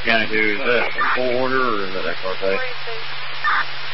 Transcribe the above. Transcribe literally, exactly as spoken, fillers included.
County, who is that? A forwarder or is that ex parte?